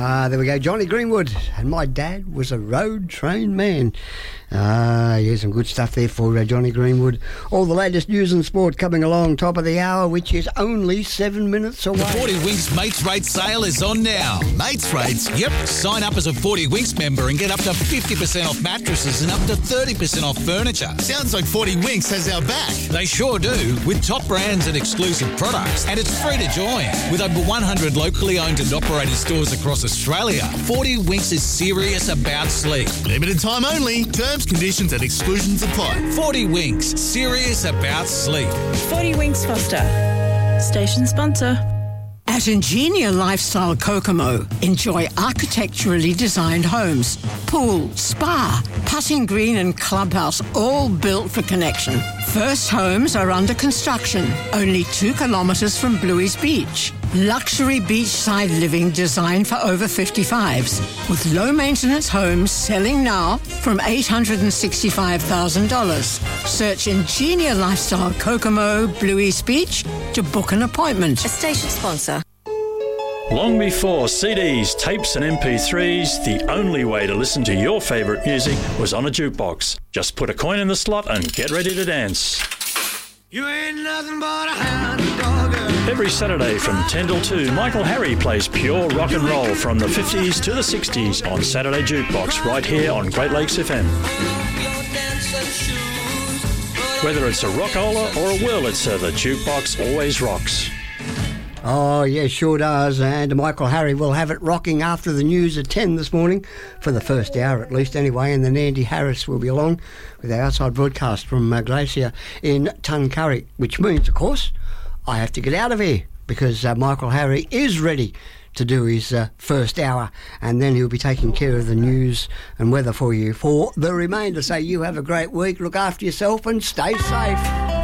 There we go, Johnny Greenwood. And my dad was a road train man. Yeah, some good stuff there for Johnny Greenwood. All the latest news and sport coming along, top of the hour, which is only 7 minutes away. The 40 Winks Mates Rate sale is on now. Mates Rates? Yep. Sign up as a 40 Winks member and get up to 50% off mattresses and up to 30% off furniture. Sounds like 40 Winks has our back. They sure do, with top brands and exclusive products. And it's free to join. With over 100 locally owned and operated stores across Australia, 40 Winks is serious about sleep. Limited time only. Terms, conditions and exclusions apply. 40 Winks, serious about sleep. 40 Winks Foster, station sponsor. At Ingenia Lifestyle Kokomo, enjoy architecturally designed homes, pool, spa, putting green and clubhouse, all built for connection. First homes are under construction, only 2 kilometres from Bluey's Beach. Luxury beachside living designed for over 55s, with low-maintenance homes selling now from $865,000. Search Ingenia Lifestyle Kokomo, Bluey's Beach to book an appointment. A station sponsor. Long before CDs, tapes and MP3s, the only way to listen to your favourite music was on a jukebox. Just put a coin in the slot and get ready to dance. You ain't nothing but a hound dog. Every Saturday from 10 till 2, Michael Harry plays pure rock and roll from the 50s to the 60s on Saturday Jukebox right here on Great Lakes FM. Whether it's a rockola or a Wurlitzer, the jukebox always rocks. Oh, yeah, sure does. And Michael Harry will have it rocking after the news at 10 this morning, for the first hour at least anyway, and then Andy Harris will be along with our outside broadcast from Glacier in Tuncurry, which means, of course, I have to get out of here because Michael Harry is ready to do his first hour, and then he'll be taking care of the news and weather for you for the remainder. So you have a great week, look after yourself and stay safe.